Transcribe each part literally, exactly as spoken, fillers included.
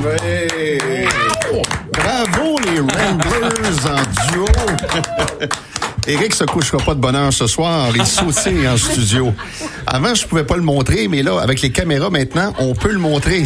Ouais. Bravo les Ramblers en duo. Éric se couchera pas de bonne heure ce soir. Il sautille en studio. Avant, je pouvais pas le montrer, mais là, avec les caméras maintenant, on peut le montrer.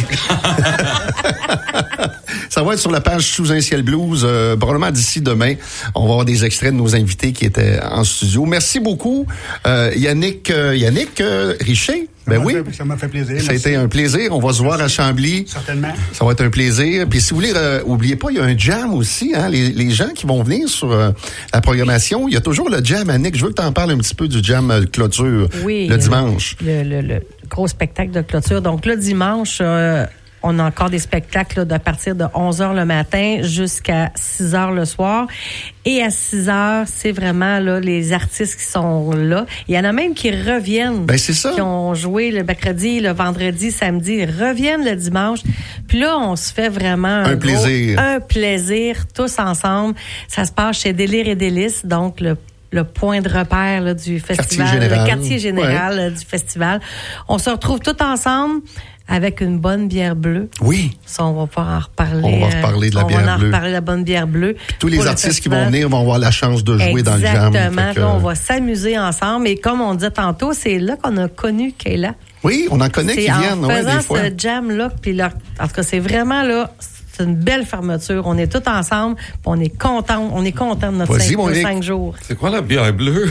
Ça va être sur la page Sous un ciel blues, euh, probablement d'ici demain. On va avoir des extraits de nos invités qui étaient en studio. Merci beaucoup, euh, Yannick, euh, Yannick euh, Richer. Ça Ben m'a oui. fait, ça m'a fait plaisir. Ça a été un plaisir. On va se voir à Chambly. Certainement. Ça va être un plaisir. Puis si vous voulez, euh, oubliez pas, il y a un jam aussi. Hein? Les, les gens qui vont venir sur euh, la programmation, il y a toujours le jam, Annick. Je veux que tu en parles un petit peu du jam euh, clôture oui, le dimanche. Le, le, le gros spectacle de clôture. Donc le dimanche, euh, on a encore des spectacles là, de partir de onze heures le matin jusqu'à six heures le soir. Et à six heures, c'est vraiment là les artistes qui sont là. Il y en a même qui reviennent. Ben c'est ça. Qui ont joué le mercredi, le vendredi, samedi, ils reviennent le dimanche. Puis là, on se fait vraiment un, un gros, plaisir. Un plaisir, tous ensemble. Ça se passe chez Délire et Délices, donc le le point de repère là, du festival, quartier général. le quartier général ouais. là, du festival. On se retrouve tous ensemble avec une bonne bière bleue. Oui. Ça, on va pouvoir en reparler. On va reparler de la on bière va en bleue. reparler de la bonne bière bleue. Puis tous les artistes qui vont venir vont avoir la chance de jouer Exactement. dans le jam. Exactement. Que... Là, on va s'amuser ensemble. Et comme on disait tantôt, c'est là qu'on a connu Kayla. Oui, on en connaît c'est qui viennent. En ouais, faisant des fois. ce jam-là, puis là, en tout cas, c'est vraiment là... C'est une belle fermeture. On est tous ensemble, puis on est content, on est content de notre Vas-y, cinq, mon nos Rick. cinq jours. C'est quoi la bière bleue?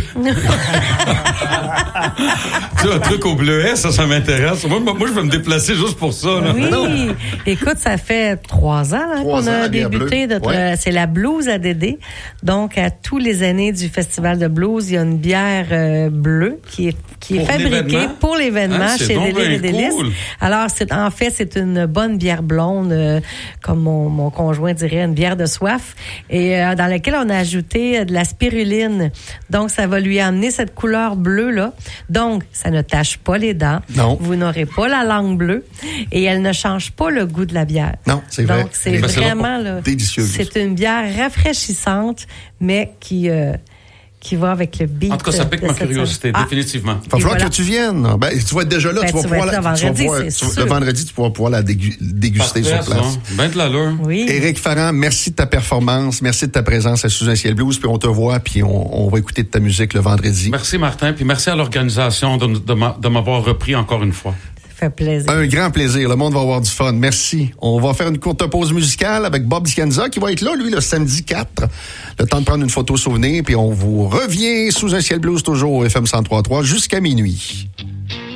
Tu sais, un truc au bleuet, ça, ça m'intéresse. Moi, moi, je vais me déplacer juste pour ça. Là. Oui. Non. Écoute, ça fait trois ans là, Trois qu'on ans, a la bière débuté. bleue. Notre, Ouais. euh, c'est la Blues à Dédé. Donc, à tous les années du Festival de Blues, il y a une bière euh, bleue qui est, qui est Pour fabriquée l'événement? pour l'événement Ah, c'est chez donc Délire et bien Délices. cool. Alors, c'est, en fait, c'est une bonne bière blonde, euh, comme mon, mon conjoint dirait, une bière de soif, et euh, dans laquelle on a ajouté euh, de la spiruline. Donc, ça va lui amener cette couleur bleue-là. Donc, ça ne tache pas les dents. Non. Vous n'aurez pas la langue bleue. Et elle ne change pas le goût de la bière. Non, c'est vrai. Donc, c'est Ben, c'est vraiment... Là, délicieux. c'est une bière rafraîchissante, mais qui... Euh, qui va avec le beat. En tout cas, ça pique de ma cette- curiosité, Ah, définitivement. Il va falloir voilà. que tu viennes. Ben, tu vas être déjà là. Ben, tu vas tu vas pouvoir être la, là tu vas vendredi, pouvoir- c'est tu vas- sûr. le vendredi, tu pourras pouvoir la dégu- déguster Parfait, sur place. ça. Ben de l'allure. Oui. Éric Ferrand, merci de ta performance, merci de ta présence à Sous un ciel blues, puis on te voit, puis on, on va écouter de ta musique le vendredi. Merci, Martin, puis merci à l'organisation de, de, m'a- de m'avoir repris encore une fois. Ça fait plaisir. Un grand plaisir. Le monde va avoir du fun. Merci. On va faire une courte pause musicale avec Bob Dicanza qui va être là, lui, le samedi quatre. Le temps de prendre une photo souvenir, puis on vous revient Sous un ciel blues toujours au F M cent trois point trois jusqu'à minuit.